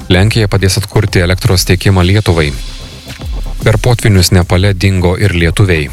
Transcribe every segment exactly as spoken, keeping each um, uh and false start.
Lenkija padės atkurti elektros tiekimą Lietuvai. Per potvinius Nepale dingo ir lietuviai.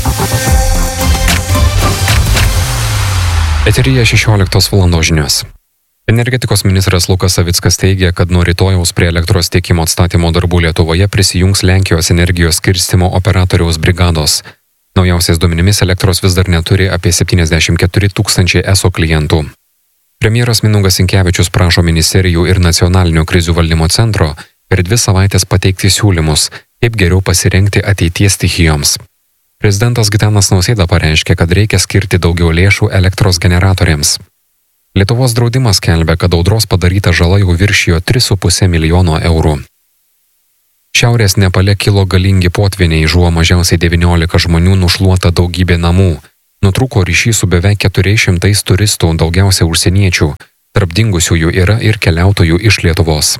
Eteryje šešioliktos valandos žinios. Energetikos ministras Lukas Savickas teigia, kad nuo rytojaus prie elektros tiekimo atstatymo darbų Lietuvoje prisijungs Lenkijos energijos skirstymo operatoriaus brigados. Naujausiais duomenimis elektros vis dar neturi apie septyniasdešimt keturi tūkstančiai E S O klientų. Premjeras Mindaugas Sinkevičius prašo ministerijų ir nacionalinio krizių valdymo centro per dvi savaitės pateikti siūlymus, kaip geriau pasirengti ateities stichijoms. Prezidentas Gitanas Nausėda pareiškė, kad reikia skirti daugiau lėšų elektros generatoriams. Lietuvos draudimas skelbia, kad audros padaryta žala jau viršijo tris su puse milijono eurų. Šiaurės Nepale kilo galingi potviniai, žuvo mažiausiai devyniolika žmonių, nušluota daugybė namų. Nutrūko ryšys su beveik keturiais šimtais turistų, daugiausia užsieniečių. Tarp dingusiųjų yra ir keliautojų iš Lietuvos.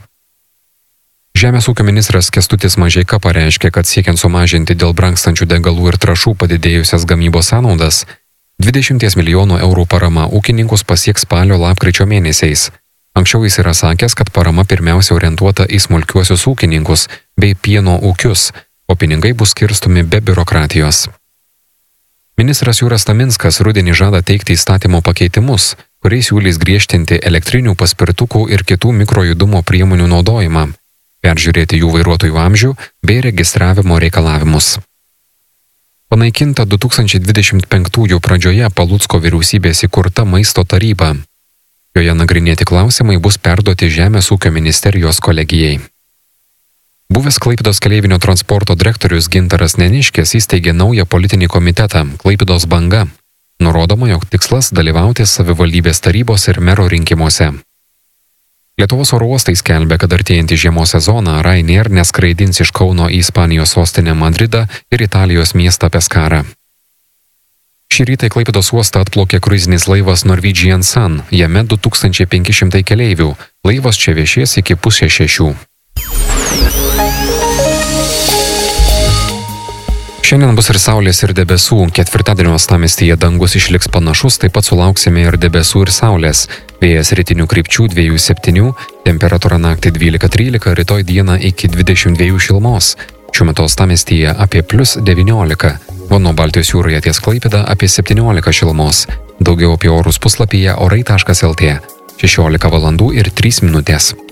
Žemės ūkio ministras Kęstutis Mažeika pareiškė, kad siekiant sumažinti dėl brangstančių degalų ir trąšų padidėjusias gamybos sąnaudas, dvidešimt milijonų eurų parama ūkininkus pasieks spalio lapkričio mėnesiais. Anksčiau jis yra sakęs, kad parama pirmiausia orientuota į smulkiuosius ūkininkus bei pieno ūkius, o pinigai bus skirstomi be biurokratijos. Ministras Jūras Taminskas rudenį žada teikti įstatymo pakeitimus, kuriais siūlys griežtinti elektrinių paspirtukų ir kitų mikrojudumo priemonių naudojimą, peržiūrėti jų vairuotojų amžių bei registravimo reikalavimus. Panaikinta du tūkstančiai dvidešimt penktųjų pradžioje Palucko vyriausybės įkurta maisto taryba. Joje nagrinėti klausimai bus perduoti Žemės ūkio ministerijos kolegijai. Buvęs Klaipėdos keleivinio transporto direktorius Gintaras Neniškis įsteigė naują politinį komitetą Klaipėdos banga. Nurodoma, jog tikslas dalyvauti savivaldybės tarybos ir mero rinkimuose. Lietuvos oro uostai skelbia, kad artėjantį žiemos sezoną Ryanair neskraidins iš Kauno į Ispanijos sostinę Madridą ir Italijos miestą Peskarą. Šį rytą į Klaipėdos uostą atplaukė kruizinis laivas Norwegian Sun, jame du tūkstančiai penki šimtai keleivių. Laivas čia viešės iki pusės šešių. Šiandien bus ir saulės ir debesų. Ketvirtadienio uostamiestyje dangus išliks panašus, taip pat sulauksime ir debesų ir saulės. Vėjas rytinių krypčių dviejų septynių, temperatūra naktį dvylika trylika, rytoj dieną iki dvidešimt dviejų šilumos. Šiuo metu uostamiestyje apie plius devyniolika, o nuo Baltijos jūroje ties Klaipėda apie septyniolika šilumos. Daugiau apie orus puslapyje orai taškas el tė. šešiolika valandų ir trys minutės.